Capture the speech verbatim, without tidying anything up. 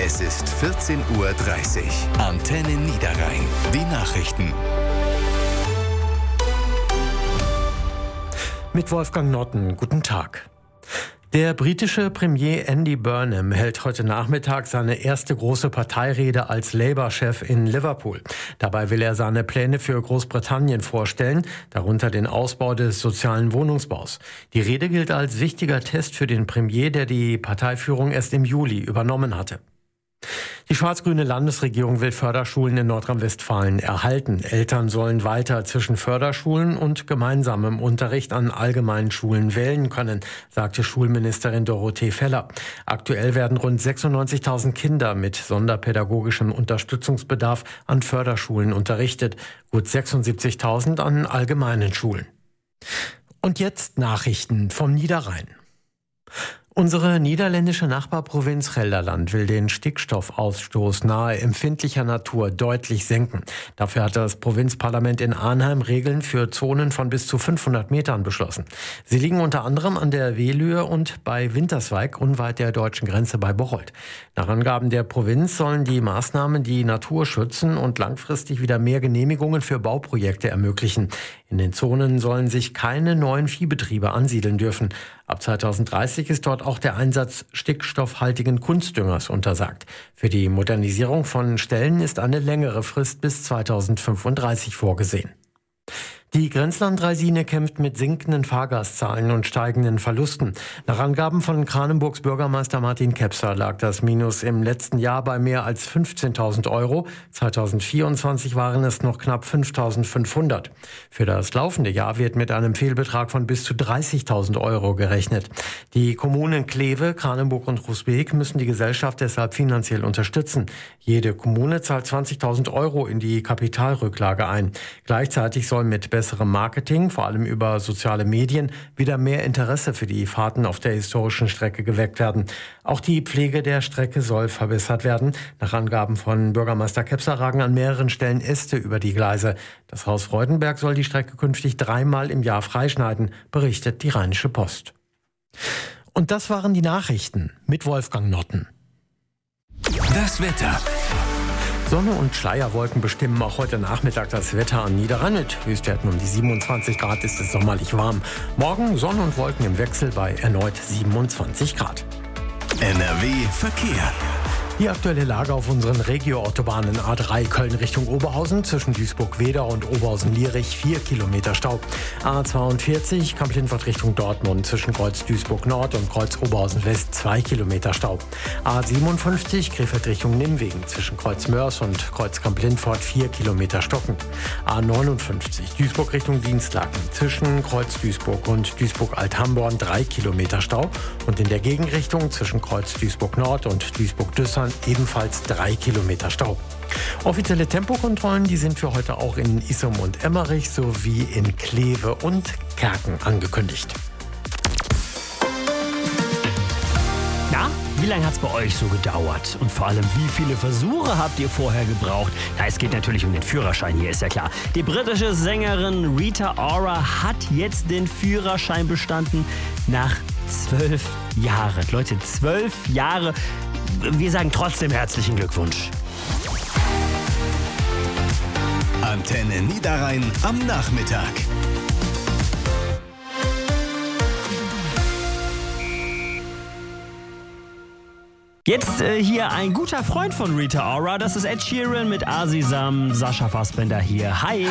Es ist vierzehn Uhr dreißig. Antenne Niederrhein. Die Nachrichten. Mit Wolfgang Notten, guten Tag. Der britische Premier Andy Burnham hält heute Nachmittag seine erste große Parteirede als Labour-Chef in Liverpool. Dabei will er seine Pläne für Großbritannien vorstellen, darunter den Ausbau des sozialen Wohnungsbaus. Die Rede gilt als wichtiger Test für den Premier, der die Parteiführung erst im Juli übernommen hatte. Die schwarz-grüne Landesregierung will Förderschulen in Nordrhein-Westfalen erhalten. Eltern sollen weiter zwischen Förderschulen und gemeinsamem Unterricht an allgemeinen Schulen wählen können, sagte Schulministerin Dorothee Feller. Aktuell werden rund sechsundneunzigtausend Kinder mit sonderpädagogischem Unterstützungsbedarf an Förderschulen unterrichtet, gut sechsundsiebzigtausend an allgemeinen Schulen. Und jetzt Nachrichten vom Niederrhein. Unsere niederländische Nachbarprovinz Gelderland will den Stickstoffausstoß nahe empfindlicher Natur deutlich senken. Dafür hat das Provinzparlament in Arnheim Regeln für Zonen von bis zu fünfhundert Metern beschlossen. Sie liegen unter anderem an der Wehlühe und bei Winterswijk unweit der deutschen Grenze bei Bocholt. Nach Angaben der Provinz sollen die Maßnahmen die Natur schützen und langfristig wieder mehr Genehmigungen für Bauprojekte ermöglichen. In den Zonen sollen sich keine neuen Viehbetriebe ansiedeln dürfen. Ab zweitausenddreißig ist dort auch der Einsatz stickstoffhaltigen Kunstdüngers untersagt. Für die Modernisierung von Ställen ist eine längere Frist bis zweitausendfünfunddreißig vorgesehen. Die Grenzland-Draisine kämpft mit sinkenden Fahrgastzahlen und steigenden Verlusten. Nach Angaben von Kranenburgs Bürgermeister Martin Kepser lag das Minus im letzten Jahr bei mehr als fünfzehntausend Euro. zweitausendvierundzwanzig waren es noch knapp fünftausendfünfhundert. Für das laufende Jahr wird mit einem Fehlbetrag von bis zu dreißigtausend Euro gerechnet. Die Kommunen Kleve, Kranenburg und Groesbeek müssen die Gesellschaft deshalb finanziell unterstützen. Jede Kommune zahlt zwanzigtausend Euro in die Kapitalrücklage ein. Gleichzeitig soll mit besserem Marketing, vor allem über soziale Medien, wieder mehr Interesse für die Fahrten auf der historischen Strecke geweckt werden. Auch die Pflege der Strecke soll verbessert werden. Nach Angaben von Bürgermeister Kepser ragen an mehreren Stellen Äste über die Gleise. Das Haus Freudenberg soll die Strecke künftig dreimal im Jahr freischneiden, berichtet die Rheinische Post. Und das waren die Nachrichten mit Wolfgang Notten. Das Wetter. Sonne und Schleierwolken bestimmen auch heute Nachmittag das Wetter an Niederrhein. Mit Höchstwerten um die siebenundzwanzig Grad ist es sommerlich warm. Morgen Sonne und Wolken im Wechsel bei erneut siebenundzwanzig Grad. N R W Verkehr. Die aktuelle Lage auf unseren Regio-Autobahnen A drei Köln Richtung Oberhausen zwischen Duisburg-Wedau und Oberhausen-Lierich vier Kilometer Stau. A zweiundvierzig Kamp-Lindfort Richtung Dortmund zwischen Kreuz Duisburg-Nord und Kreuz Oberhausen-West zwei Kilometer Stau. A siebenundfünfzig Krefeld Richtung Nimwegen zwischen Kreuz Mörs und Kreuz Kamp-Lindfort vier Kilometer stocken. A neunundfünfzig Duisburg Richtung Dienstlaken zwischen Kreuz Duisburg und Duisburg-Althamborn drei Kilometer Stau und in der Gegenrichtung zwischen Kreuz Duisburg-Nord und Duisburg-Düssern ebenfalls drei Kilometer Stau. Offizielle Tempokontrollen, die sind für heute auch in Issum und Emmerich sowie in Kleve und Kerken angekündigt. Na, wie lange hat es bei euch so gedauert? Und vor allem, wie viele Versuche habt ihr vorher gebraucht? Na, es geht natürlich um den Führerschein hier, ist ja klar. Die britische Sängerin Rita Ora hat jetzt den Führerschein bestanden nach zwölf Jahren. Leute, zwölf Jahre. Wir sagen trotzdem herzlichen Glückwunsch. Antenne Niederrhein am Nachmittag. Jetzt äh, hier ein guter Freund von Rita Ora. Das ist Ed Sheeran mit Asisam. Sascha Fassbender hier. Hi.